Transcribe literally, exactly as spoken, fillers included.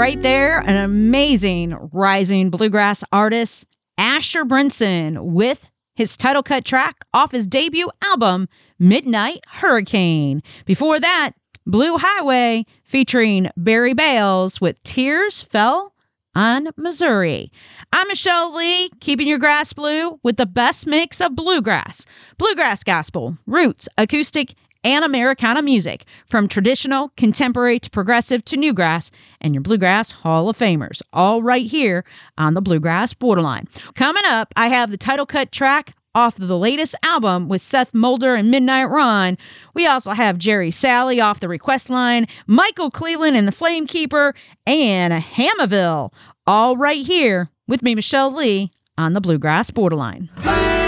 right there, an amazing rising bluegrass artist, Asher Brinson, with his title cut track off his debut album, Midnight Hurricane. Before that, Blue Highway featuring Barry Bales with Tears Fell on Missouri. I'm Michelle Lee, keeping your grass blue with the best mix of bluegrass, bluegrass gospel, roots, acoustic, and Americana music, from traditional, contemporary to progressive to newgrass, and your Bluegrass Hall of Famers, all right here on the Bluegrass Borderline. Coming up, I have the title cut track off of the latest album with Seth Mulder and Midnight Run. We also have Jerry Salley off the request line, Michael Cleveland and the Flamekeeper, and Hammerville, all right here with me, Michelle Lee, on the Bluegrass Borderline.